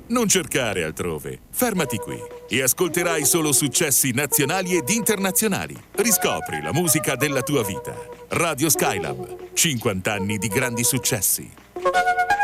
Non cercare altrove. Fermati qui e ascolterai solo successi nazionali ed internazionali. Riscopri la musica della tua vita. Radio Skylab. 50 anni di grandi successi.